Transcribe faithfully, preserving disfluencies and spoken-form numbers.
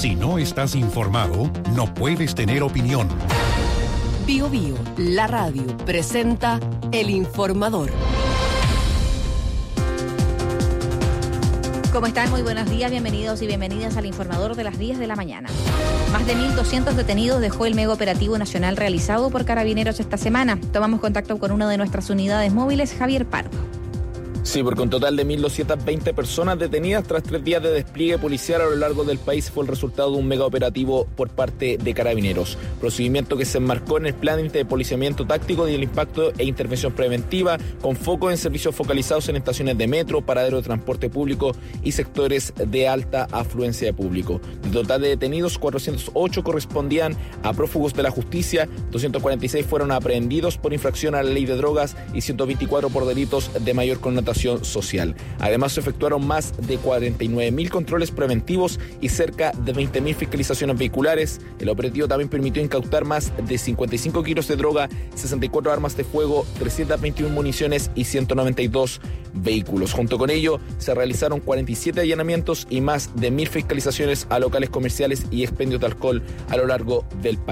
Si no estás informado, no puedes tener opinión. Bio Bio, la radio, presenta El Informador. ¿Cómo están? Muy buenos días, bienvenidos y bienvenidas al Informador de las diez de la mañana. Más de mil doscientos detenidos dejó el mega operativo nacional realizado por Carabineros esta semana. Tomamos contacto con una de nuestras unidades móviles, Javier Pardo. Sí, porque un total de mil doscientas veinte personas detenidas tras tres días de despliegue policial a lo largo del país fue el resultado de un mega operativo por parte de Carabineros. Procedimiento que se enmarcó en el plan de policiamiento táctico y el impacto e intervención preventiva, con foco en servicios focalizados en estaciones de metro, paradero de transporte público y sectores de alta afluencia de público. De total de detenidos, cuatrocientos ocho correspondían a prófugos de la justicia, doscientos cuarenta y seis fueron aprehendidos por infracción a la ley de drogas y ciento veinticuatro por delitos de mayor connotación social. Además, se efectuaron más de cuarenta y nueve mil controles preventivos y cerca de veinte mil fiscalizaciones vehiculares. El operativo también permitió incautar más de cincuenta y cinco kilos de droga, sesenta y cuatro armas de fuego, trescientas veintiuna municiones y ciento noventa y dos vehículos. Junto con ello, se realizaron cuarenta y siete allanamientos y más de mil fiscalizaciones a locales comerciales y expendios de alcohol a lo largo del país.